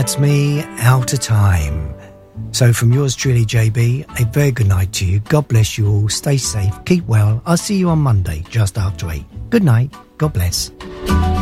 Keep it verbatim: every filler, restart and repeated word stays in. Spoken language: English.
That's me, Out of Time. So from yours truly, J B, a very good night to you. God bless you all. Stay safe. Keep well. I'll see you on Monday, just after eight. Good night. God bless.